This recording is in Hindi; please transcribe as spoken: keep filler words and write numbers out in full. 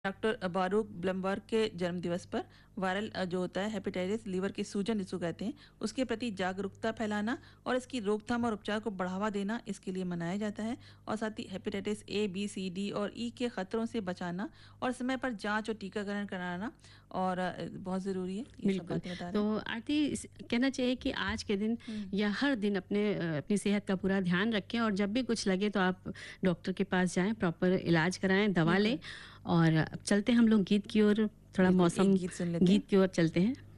डॉक्टर बारूक ब्लमबर्ग के जन्मदिवस पर वायरल अ, जो होता है हेपेटाइटिस लीवर की सूजन जिसको कहते हैं उसके प्रति जागरूकता फैलाना और इसकी रोकथाम और उपचार को बढ़ावा देना इसके लिए मनाया जाता है। और साथ ही hepatitis A B C D और ई के खतरों से बचाना और समय पर जांच और टीकाकरण कराना और अ, बहुत ज़रूरी है। ये सब बिल्कुल। बातें बता रहे तो हैं। आरती इस कहना चाहिए कि आज के दिन हम्म। या हर दिन अपने अ, अपनी सेहत का पूरा ध्यान रखें और जब भी कुछ लगे तो आप डॉक्टर के पास जाएँ, प्रॉपर इलाज कराएँ, दवा लें। बिल्कुल। और अब चलते हैं हम लोग गीत की ओर, थोड़ा बिल्कुल एक मौसम गीत सुन लेते हैं। गीत की ओर चलते हैं।